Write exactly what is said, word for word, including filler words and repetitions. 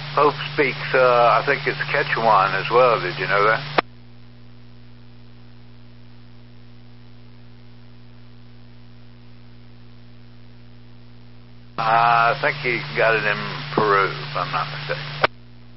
Pope speaks, uh, I think it's Quechuan as well. Did you know that? Uh, I think he got it in Peru, if I'm not mistaken.